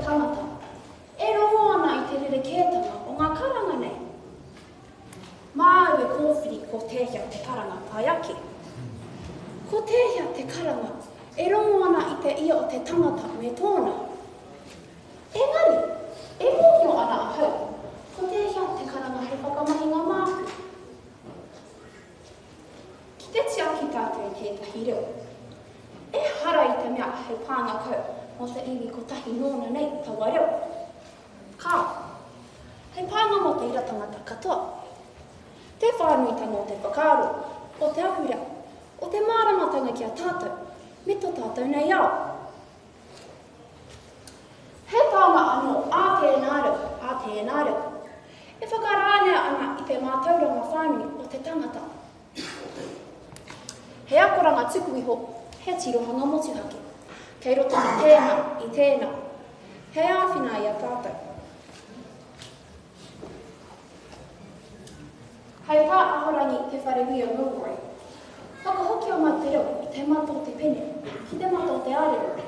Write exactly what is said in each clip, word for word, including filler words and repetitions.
tangata. E rongo ana i te rere kētanga o ngā karanga nei. Māu e kōwhiri ko tēhia te karanga pai ake. Ko tēhia te karanga, e rongo ana i te ia o te tangata me tōna. Engari, e mōhio ana a hau, ko tēhia te karanga he whakamahinga māku. Ki te tia ki tātou i tētahi reo. E hara i te mea he pānga kau, mo te iwi ko tahi nōna nei taua reo. Kā, he pānga mo te ira tangata katoa. Te whānuitanga o te whakaaro, o te ahura, o te māramatanga ki a tātou, me tō tātou nei au. He taonga anō a tēnā reo, a tēnā reo. E whakarānea ana i te mātauranga whānui o te tangata. He akoranga tuku iho, he tirohanga motuhake. Kei roto i tēnā, i tēnā. He āwhina i a tātou. Hei pā ahorangi te wharewia Milroy. Whakahoki o mai te reo i te mata o te pene, ki te mata o te ārero.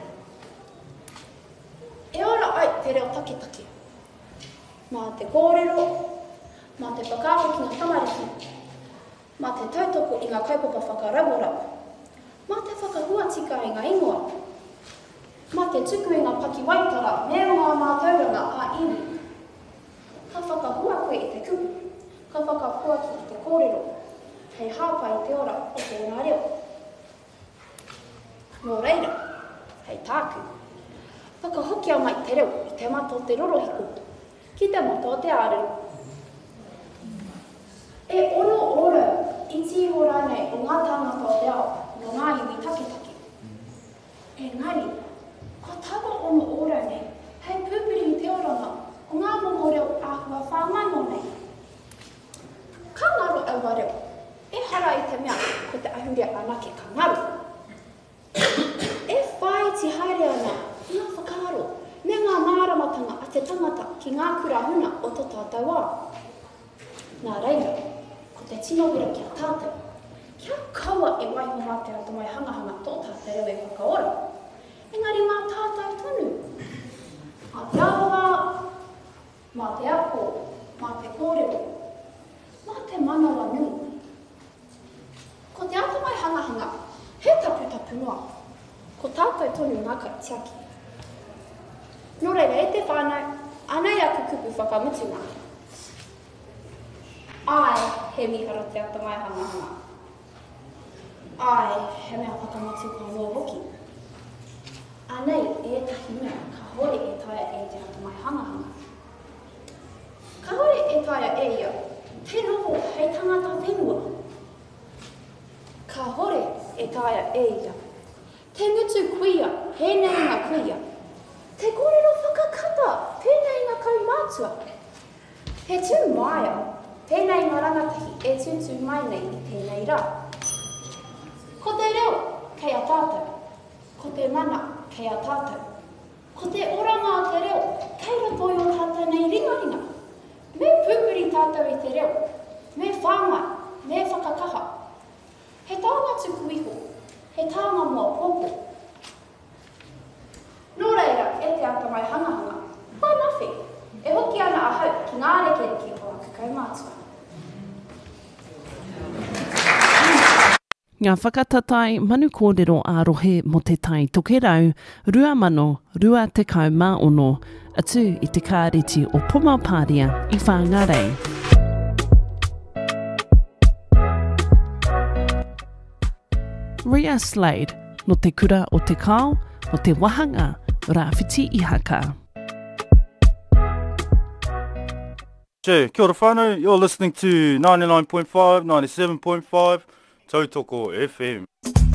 E ora ai te reo taketake. Mā te kōrero, mā te whakaaro ki ngā tamariki, mā te tautoko i ngā kaupapa whakarawara, mā te whakahuatika i ngā ingoa, mā te tuku i ngā paki waitara me o ngā mātauranga a iwi. Ka whakahua koe i te kupu. Ka whakapuaki i te kōrero, hei hāpai i te ora o tēnā reo. Nō reira, hei tāku, whakahoki au mai te reo i te mata o te rorohiko, ki te mata o te ārero. E ono ora i tiho rānei o ngā tāngata o te ao, no ngā iwi taketake. Engari, ko tawa ono ora nei, hei pūpiri i te oranga o ngā momo reo āhua whāmano nei. Ka ngaro au wareo, e hara i te mea ko te ahurea anake ka ngaro. E whai ti haere ana i ngā whakaaro me ngā māramatanga a te tangata ki ngā kura huna o tō tātou wā. Nā reira, ko te tinohira ki a tātou, kia kaua e waiho mā te ato mai hangahanga tō tātou reo e whakaora. Engari mā tātou tonu. Mā te awa, mā te ako, mā te kōrero, mā te manawa nui. Ko te ato mai hangahanga, he tapu tapu noa, ko tātou tonu ngaka tiaki. Nō reira e te whānau, anei aku kupu whakamutunga. Ai, he mihara te ato mai hangahanga. Ai, he mea whakamatu ka noa hoki. Anei, e tahi mea, ka hore e taia e te ato mai hangahanga. Ka hore e taia e ia, te noho hei tangata whenua. Ka hore e taia e ia. Te ngutu kuia, he nei ngā kuia. Te kōrero whakakata, pēnei ngā kaumātua. He tū maia, pēnei ngā rangatahi e tūtū mai nei i tēnei rā. Ko te reo, kei a tātou. Ko te mana, kei a tātou. Ko te oranga a te reo, kei roto i o tātou nei ringaringa. Me pūpuri tātou i te reo, me whāngai, me whakakaha. He taonga tuku iho, he taonga mua pōpō. Nō reira, e te ata mai hangahanga, whanawhi, e hoki ana a hau ki ngā rekereki o a kakau mātua. Ngā whakatatai manu kōrero ārohe mo te tai tokerau, rua mano, rua te kau mā ono, atu i te kāreti o Pumapāria i Whangarei. Ria Slade, no te kura o te kao, no te wahanga, rāwhiti i haka. Che, kia ora whānau, you're listening to ninety-nine point five, ninety-seven point five, Tautoko F M.